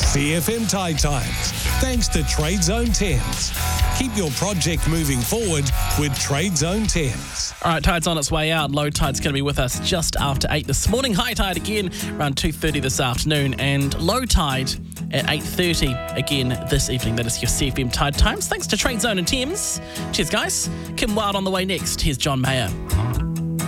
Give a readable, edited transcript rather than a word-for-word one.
CFM Tide Times, thanks to Trade Zone Thames. Keep your project moving forward with Trade Zone Thames. All right, tide's on its way out. Low tide's going to be with us just after 8 this morning. High tide again around 2:30 this afternoon, and low tide at 8:30 again this evening. That is your CFM Tide Times. Thanks to Trade Zone and Thames. Cheers, guys. Kim Wilde on the way next. Here's John Mayer.